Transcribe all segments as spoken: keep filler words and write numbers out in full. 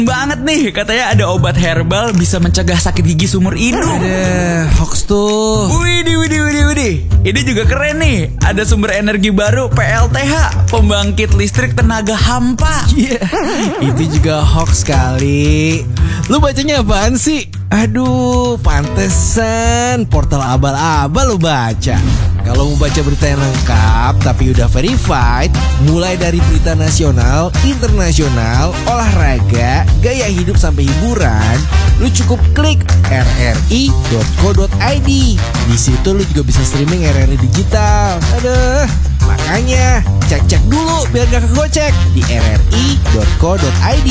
Banget nih, katanya ada obat herbal bisa mencegah sakit gigi seumur hidup. Ada hoax tuh. Widih, widih, widih, widih. Ini juga keren nih. Ada sumber energi baru P L T H, pembangkit listrik tenaga hampa. Iya, yeah. Itu juga hoax kali. Lu bacanya apaan sih? Aduh, pantesan portal abal-abal lu baca. Kalau mau baca berita yang lengkap tapi udah verified, mulai dari berita nasional, internasional, olahraga, gaya hidup sampai hiburan, lu cukup klik r r i dot co dot i d. Di situ lu juga bisa streaming R R I digital. Aduh, makanya cek-cek dulu biar gak kegocek di r r i dot co dot i d.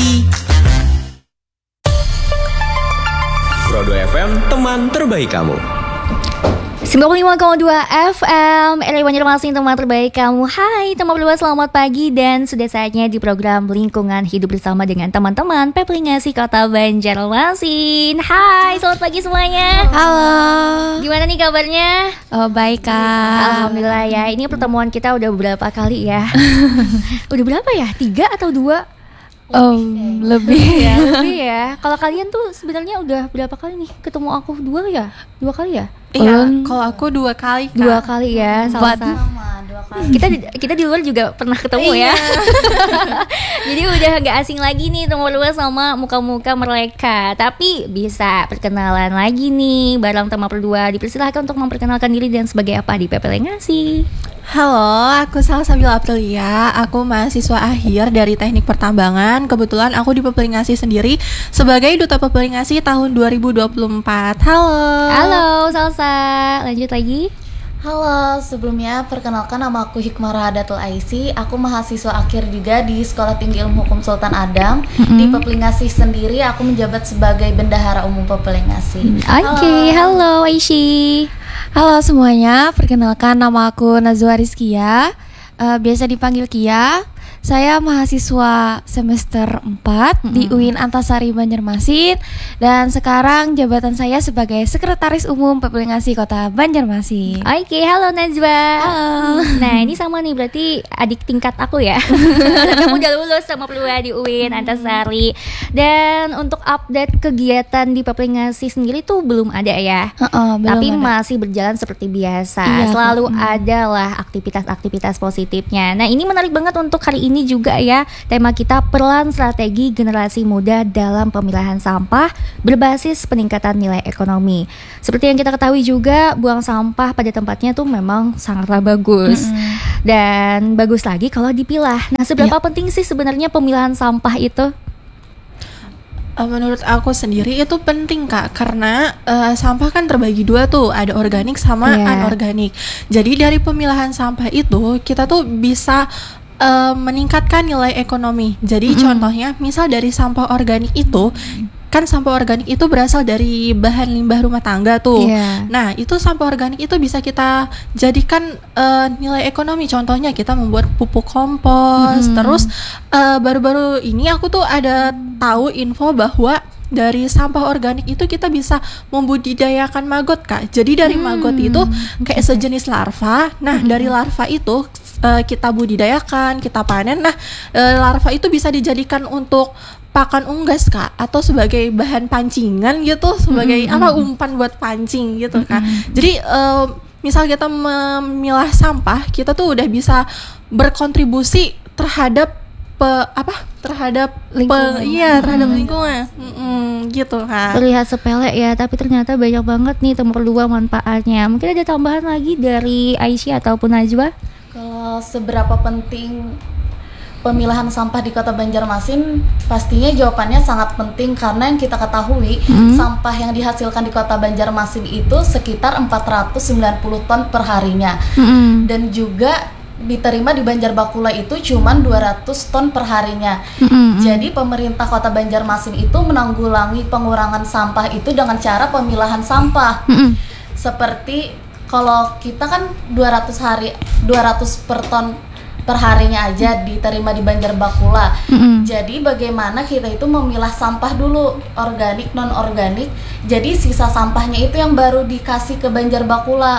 Prodo F M, teman terbaik kamu. sembilan puluh lima koma dua F M, R R I Banjarmasin, teman terbaik kamu. Hai teman berdua, selamat pagi. Dan sudah saatnya di program Lingkungan Hidup bersama dengan teman-teman Pepelingasi Kota Banjarmasin. Hai, selamat pagi semuanya. Halo. Gimana nih kabarnya? Oh, baik Kak. Alhamdulillah ya. Ini pertemuan kita udah beberapa kali ya. Udah berapa ya? Tiga atau dua? Um, lebih ya, lebih ya. Kalau kalian tuh sebenarnya udah berapa kali nih ketemu aku? Dua ya? Dua kali ya? Iya, um, kalau aku dua kali Kak. Dua kali ya, sama kita di, kita di luar juga pernah ketemu ya. Jadi udah gak asing lagi nih teman berdua sama muka-muka mereka. Tapi bisa perkenalan lagi nih bareng teman berdua. Dipersilahkan untuk memperkenalkan diri dan sebagai apa di Pepelingasi. Halo, aku Salsabila Aprilia. Aku mahasiswa akhir dari Teknik Pertambangan. Kebetulan aku di Pepelingasi sendiri sebagai Duta Pepelingasi tahun dua ribu dua puluh empat. Halo. Halo Salsa. Lanjut lagi. Halo, sebelumnya perkenalkan nama aku Hikmah Rahadatul Aisy. Aku mahasiswa akhir juga di Sekolah Tinggi Ilmu Hukum Sultan Adam. Mm-hmm. Di Pepelingasi sendiri aku menjabat sebagai Bendahara Umum Pepelingasi. Oke, okay, halo Aisy. Halo semuanya, perkenalkan nama aku Nazwa Rizkia, uh, biasa dipanggil Kia. Saya mahasiswa semester empat mm-hmm. di U I N Antasari Banjarmasin. Dan sekarang jabatan saya sebagai Sekretaris Umum Pepelingasi Kota Banjarmasin. Oke, okay, halo Najwa. Halo. Nah ini sama nih, berarti adik tingkat aku ya. Kamu udah lulus sama pelua di U I N Antasari. Dan untuk update kegiatan di Pepelingasi sendiri tuh belum ada ya. uh-uh, belum Tapi ada. masih berjalan seperti biasa. Iya, Selalu hmm. ada lah aktivitas-aktivitas positifnya. Nah ini menarik banget untuk hari ini Ini juga ya, tema kita peran strategi generasi muda dalam pemilahan sampah berbasis peningkatan nilai ekonomi. Seperti yang kita ketahui juga, buang sampah pada tempatnya tuh memang sangatlah bagus. Mm-hmm. Dan bagus lagi kalau dipilah. Nah, seberapa ya. penting sih sebenarnya pemilahan sampah itu? Menurut aku sendiri itu penting Kak, karena uh, sampah kan terbagi dua tuh, ada organik sama yeah. anorganik. Jadi dari pemilahan sampah itu kita tuh bisa Uh, meningkatkan nilai ekonomi. Jadi mm-hmm. contohnya, misal dari sampah organik itu, kan sampah organik itu berasal dari bahan limbah rumah tangga tuh. Yeah. Nah, itu sampah organik itu bisa kita jadikan uh, nilai ekonomi. Contohnya kita membuat pupuk kompos. Mm-hmm. Terus uh, baru-baru ini aku tuh ada tahu info bahwa dari sampah organik itu kita bisa membudidayakan maggot Kak. Jadi dari hmm. maggot itu kayak sejenis larva. Nah, hmm. dari larva itu uh, kita budidayakan, kita panen. Nah, uh, larva itu bisa dijadikan untuk pakan unggas Kak, atau sebagai bahan pancingan gitu, sebagai hmm. apa umpan buat pancing gitu Kak. Hmm. Jadi uh, misal kita memilah sampah, kita tuh udah bisa berkontribusi terhadap Pe, apa terhadap lingkungan, pe, iya terhadap hmm. lingkungan, mm-mm, gitu kan. Terlihat sepele ya, tapi ternyata banyak banget nih teman berdua manfaatnya. Mungkin ada tambahan lagi dari Aisyah ataupun Najwa? Kalau seberapa penting pemilahan sampah di Kota Banjarmasin, pastinya jawabannya sangat penting karena yang kita ketahui hmm. sampah yang dihasilkan di Kota Banjarmasin itu sekitar empat ratus sembilan puluh ton per harinya. Hmm. Dan juga diterima di Banjarbakula itu cuma dua ratus ton per harinya. Mm-hmm. Jadi pemerintah Kota Banjarmasin itu menanggulangi pengurangan sampah itu dengan cara pemilahan sampah. Mm-hmm. Seperti kalau kita kan dua ratus hari dua ratus per ton per harinya aja diterima di Banjarbakula. Mm-hmm. Jadi bagaimana kita itu memilah sampah dulu, organik, non organik. Jadi sisa sampahnya itu yang baru dikasih ke Banjarbakula.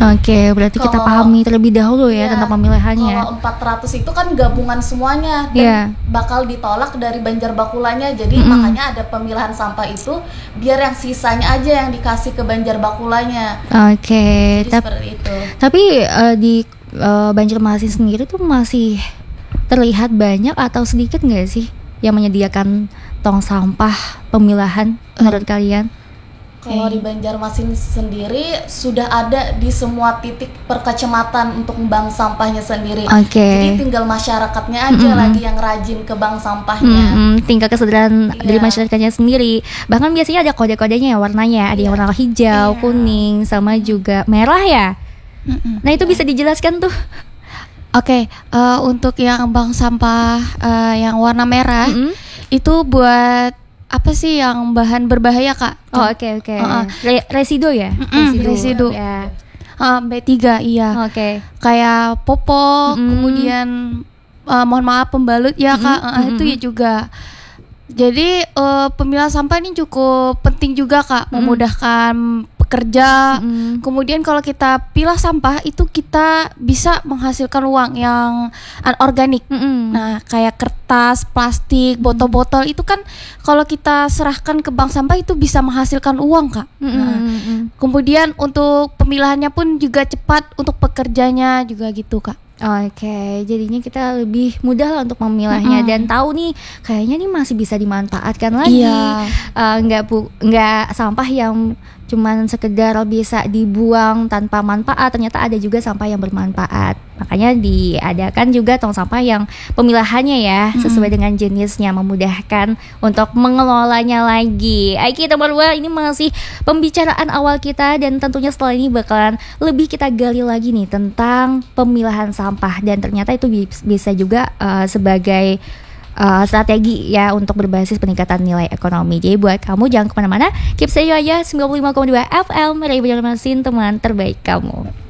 Oke, berarti kita Kalau- pahami terlebih dahulu ya Iya, tentang pemilihannya. Kalau empat ratus itu kan gabungan semuanya dan Iya. bakal ditolak dari Banjar Bakulanya. Jadi Mm-mm. makanya ada pemilahan sampah itu biar yang sisanya aja yang dikasih ke Banjar Bakulanya. Oke, Jadi tap- seperti itu. tapi eh, di eh, Banjarmasin sendiri tuh masih terlihat banyak atau sedikit nggak sih yang menyediakan tong sampah pemilahan menurut kalian? Kalau di Banjarmasin sendiri sudah ada di semua titik per kecamatan untuk bank sampahnya sendiri. Oke. Jadi tinggal masyarakatnya aja Mm-mm. lagi yang rajin ke bank sampahnya. Hmm, tingkat kesadaran Iya. dari masyarakatnya sendiri. Bahkan biasanya ada kode-kodenya ya warnanya. Ada yang warna hijau, Iya. kuning, sama juga merah ya. Mm-mm. Nah itu bisa dijelaskan tuh. Oke, eh, untuk yang bank sampah eh, yang warna merah Mm-mm. itu buat apa sih yang bahan berbahaya kak? Oh oke oke. Uh-uh. Re- residu ya? Mm-mm, residu. Ya. Eh, B tiga iya. Oke. Kayak popok, Mm-mm. kemudian eh, mohon maaf pembalut ya kak, Mm-mm, Eh, itu mm-mm. ya juga. Jadi eh, pemilahan sampah ini cukup penting juga kak, memudahkan pekerja. Mm-mm. Kemudian kalau kita pilah sampah itu kita bisa menghasilkan uang yang anorganik. Mm-mm. Nah, kayak kertas, plastik, botol-botol itu kan kalau kita serahkan ke bank sampah itu bisa menghasilkan uang, Kak. Mm-mm, Nah, mm-mm. kemudian untuk pemilahannya pun juga cepat, untuk pekerjanya juga gitu, Kak. Oke, jadinya kita lebih mudah lah untuk memilahnya Mm-mm. dan tahu nih kayaknya nih masih bisa dimanfaatkan lagi. Iya. Eh, nggak bu, nggak sampah yang cuman sekedar bisa dibuang tanpa manfaat, ternyata ada juga sampah yang bermanfaat. Makanya diadakan juga tong sampah yang pemilahannya ya sesuai dengan jenisnya, memudahkan untuk mengelolanya lagi. Ayo kita berdua, ini masih pembicaraan awal kita dan tentunya setelah ini bakalan lebih kita gali lagi nih tentang pemilahan sampah dan ternyata itu bi- bisa juga eh, sebagai uh, strategi ya untuk berbasis peningkatan nilai ekonomi. Jadi buat kamu jangan kemana-mana, keep stay aja sembilan puluh lima koma dua F M Radio Banjarmasin, teman terbaik kamu.